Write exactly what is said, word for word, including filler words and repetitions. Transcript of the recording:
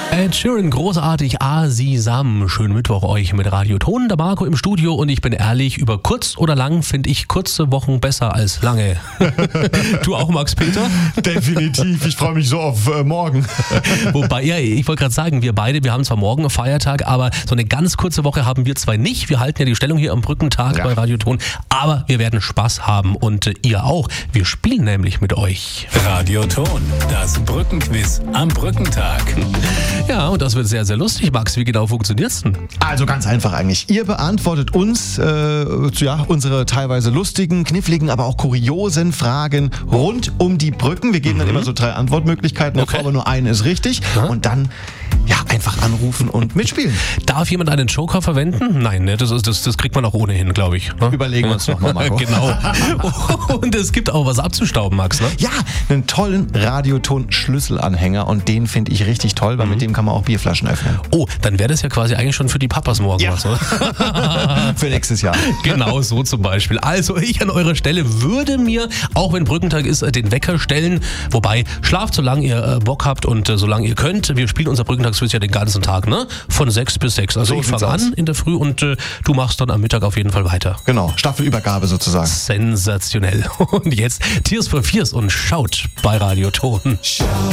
Ed Sheeran, großartig, Asisam. Schönen Mittwoch euch mit Radio Ton, der Marco im Studio und ich bin ehrlich, über kurz oder lang finde ich kurze Wochen besser als lange. Du auch, Max-Peter? Definitiv, ich freue mich so auf äh, morgen. Wobei, ja, ich wollte gerade sagen, wir beide, wir haben zwar morgen einen Feiertag, aber so eine ganz kurze Woche haben wir zwei nicht. Wir halten ja die Stellung hier am Brückentag ja. bei Radio Ton, aber wir werden Spaß haben und äh, ihr auch. Wir spielen nämlich mit euch. Radio Ton, das Brückenquiz am Brückentag. Ja, und das wird sehr, sehr lustig. Max, wie genau funktioniert's denn? Also ganz einfach eigentlich. Ihr beantwortet uns äh, ja, unsere teilweise lustigen, kniffligen, aber auch kuriosen Fragen rund um die Brücken. Wir geben mhm. dann immer so drei Antwortmöglichkeiten, okay. aber nur eine ist richtig. Ja. Und dann ja, einfach anrufen und mitspielen. Darf jemand einen Joker verwenden? Nein, ne? das, ist, das, das kriegt man auch ohnehin, glaube ich. Ne? Überlegen wir uns nochmal, Marco. Genau. Und es gibt auch was abzustauben, Max, ne? Ja, einen tollen Radioton-Schlüsselanhänger und den finde ich richtig toll, weil mhm. mit dem kann man auch Bierflaschen öffnen. Oh, dann wäre das ja quasi eigentlich schon für die Papas morgen ja. was, oder? Für nächstes Jahr. Genau, so zum Beispiel. Also ich an eurer Stelle würde mir, auch wenn Brückentag ist, den Wecker stellen. Wobei, schlaft, solange ihr äh, Bock habt und äh, solange ihr könnt. Wir spielen unser Brückentagsquiz ja den ganzen Tag, ne? Von sechs bis sechs. Also so ich fange an in der Früh und äh, du machst dann am Mittag auf jeden Fall weiter. Genau, Staffelübergabe sozusagen. Sensationell. Und jetzt Tears for Fears und schaut bei Radio Ton.